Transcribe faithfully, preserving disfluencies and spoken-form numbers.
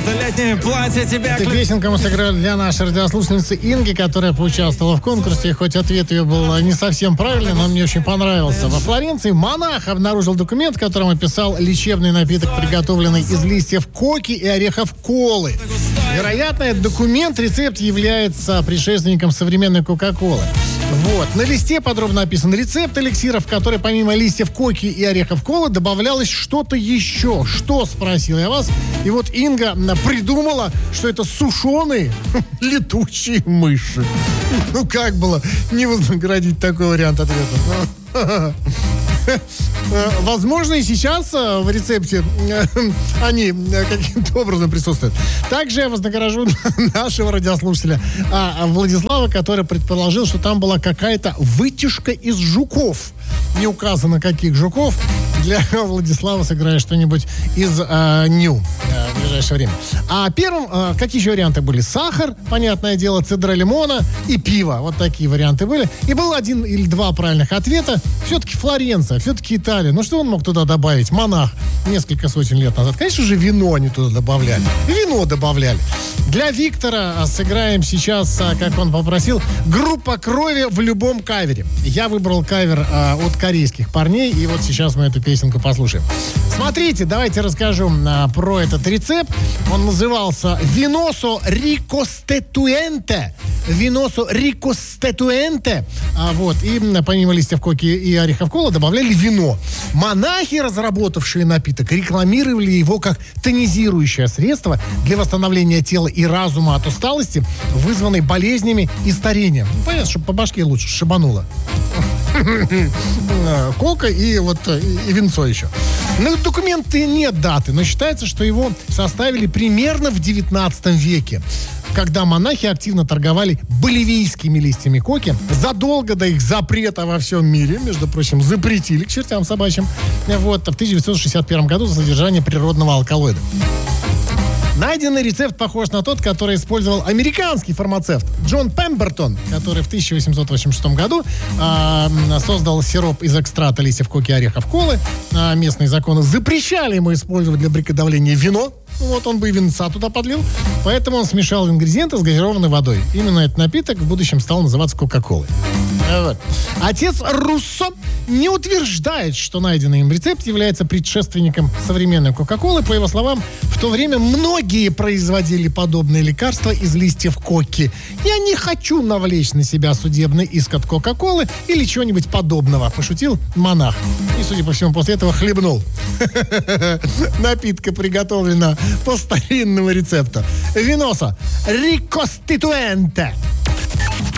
Это летнее платье тебя... Эту песенку мы сыграли для нашей радиослушательницы Инги, которая поучаствовала в конкурсе. Хоть ответ ее был не совсем правильный, но мне очень понравился. Во Флоренции монах обнаружил документ, в котором описал лечебный напиток, приготовленный из листьев коки и орехов колы. Вероятно, этот документ, рецепт, является предшественником современной Кока-Колы. Вот. На листе подробно описан рецепт эликсира, в который помимо листьев коки и орехов колы добавлялось что-то еще. Что, спросил я вас. И вот Инга придумала, что это сушеные летучие мыши. Ну, как было не вознаградить такой вариант ответа? Возможно, и сейчас в рецепте они каким-то образом присутствуют. Также я вознагражу нашего радиослушателя Владислава, который предположил, что там была какая-то вытяжка из жуков. Не указано, каких жуков. Для Владислава сыграю что-нибудь из э, Ню э, в ближайшее время. А первым, э, какие еще варианты были? Сахар, понятное дело, цедра лимона и пиво. Вот такие варианты были. И был один или два правильных ответа. Все-таки Флоренция, все-таки Италия. Ну, что он мог туда добавить? Монах несколько сотен лет назад. Конечно же, вино они туда добавляли. Вино добавляли. Для Виктора сыграем сейчас, как он попросил, группа крови в любом кавере. Я выбрал кавер э, от корейских парней, и вот сейчас мы эту песенку послушаем. Смотрите, давайте расскажу а, про этот рецепт. Он назывался «Виносо рикостетуэнте». «Виносо рикостетуэнте». А, вот, и помимо листьев коки и орехов колы добавляли вино. Монахи, разработавшие напиток, рекламировали его как тонизирующее средство для восстановления тела и разума от усталости, вызванной болезнями и старением. Ну, понятно, чтобы по башке лучше шибануло. Кока и вот и винцо еще. На документы нет даты, но считается, что его составили примерно в девятнадцатом веке, когда монахи активно торговали боливийскими листьями коки задолго до их запрета во всем мире. Между прочим, запретили к чертям собачьим. Вот, в тысяча девятьсот шестьдесят первом году за содержание природного алкалоида. Найденный рецепт похож на тот, который использовал американский фармацевт Джон Пембертон, который в тысяча восемьсот восемьдесят шестом году э, создал сироп из экстракта листьев коки и орехов колы. Э, местные законы запрещали ему использовать для приготовления вино. Вот он бы и винца туда подлил. Поэтому он смешал ингредиенты с газированной водой. Именно этот напиток в будущем стал называться Кока-Колой. Вот. Отец Руссо не утверждает, что найденный им рецепт является предшественником современной Кока-Колы. По его словам, в то время многие производили подобные лекарства из листьев коки. Я не хочу навлечь на себя судебный иск от Кока-Колы или чего-нибудь подобного, пошутил монах. И, судя по всему, после этого хлебнул. Напитка приготовлена по старинному рецепту. Виносо рикоституэнте.